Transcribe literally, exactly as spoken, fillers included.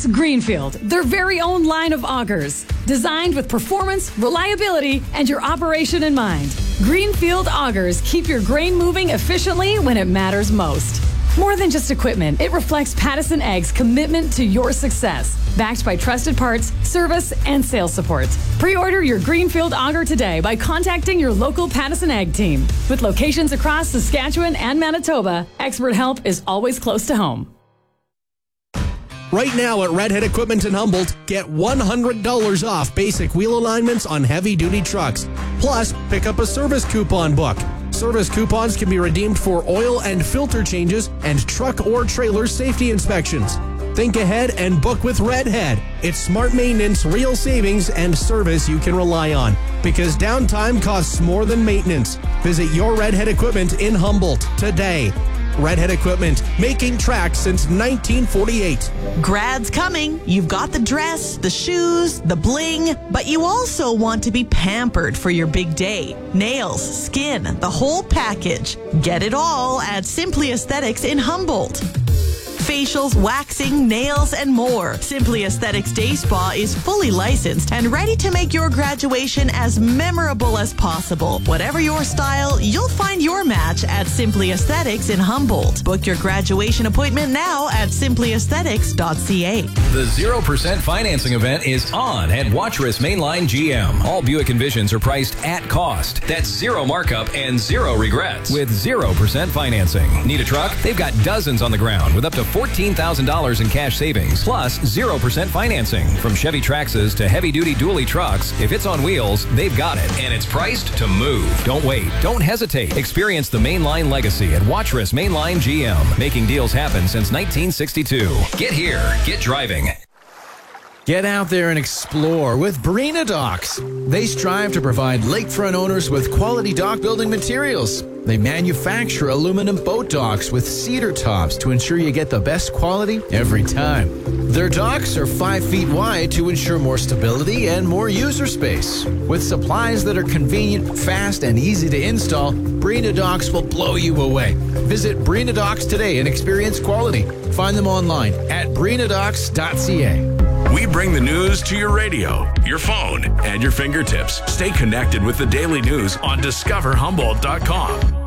Introduce Greenfield, their very own line of augers. Designed with performance, reliability, and your operation in mind. Greenfield augers keep your grain moving efficiently when it matters most. More than just equipment, it reflects Pattison Ag's commitment to your success. Backed by trusted parts, service, and sales support. Pre-order your Greenfield auger today by contacting your local Pattison Ag team. With locations across Saskatchewan and Manitoba, expert help is always close to home. Right now at Redhead Equipment in Humboldt, get one hundred dollars off basic wheel alignments on heavy-duty trucks. Plus, pick up a service coupon book. Service coupons can be redeemed for oil and filter changes and truck or trailer safety inspections. Think ahead and book with Redhead. It's smart maintenance, real savings, and service you can rely on. Because downtime costs more than maintenance. Visit your Redhead Equipment in Humboldt today. Redhead Equipment, making tracks since nineteen forty-eight. Grad's coming. You've got the dress, the shoes, the bling, but you also want to be pampered for your big day. Nails, skin, the whole package. Get it all at Simply Aesthetics in Humboldt. Facials, waxing, nails, and more. Simply Aesthetics Day Spa is fully licensed and ready to make your graduation as memorable as possible. Whatever your style, you'll find your match at Simply Aesthetics in Humboldt. Book your graduation appointment now at simply aesthetics dot c a. The zero percent financing event is on at Watrous Mainline G M. All Buick Envisions are priced at cost. That's zero markup and zero regrets with zero percent financing. Need a truck? They've got dozens on the ground with up to fourteen thousand dollars in cash savings, plus zero percent financing. From Chevy Traxxas to heavy-duty dually trucks, if it's on wheels, they've got it, and it's priced to move. Don't wait. Don't hesitate. Experience the Mainline legacy at Watrous Mainline G M, making deals happen since nineteen sixty-two. Get here. Get driving. Get out there and explore with Barina Docks. They strive to provide lakefront owners with quality dock building materials. They manufacture aluminum boat docks with cedar tops to ensure you get the best quality every time. Their docks are five feet wide to ensure more stability and more user space. With supplies that are convenient, fast, and easy to install, Barina Docks will blow you away. Visit Barina Docks today and experience quality. Find them online at barina docks dot c a. We bring the news to your radio, your phone, and your fingertips. Stay connected with the daily news on discover humboldt dot com.